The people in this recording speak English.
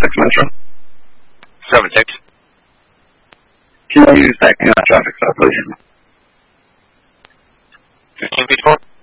Metro. 7-6. Can you use that traffic stop, please? 15 feet 4.